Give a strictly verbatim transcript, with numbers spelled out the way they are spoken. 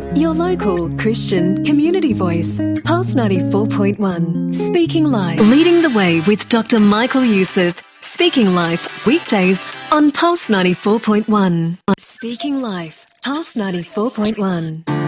Your local Christian community voice. Pulse ninety-four point one. Speaking Life. Leading the way with Doctor Michael Youssef. Speaking Life, weekdays on Pulse ninety-four point one. Speaking Life, Pulse ninety-four point one.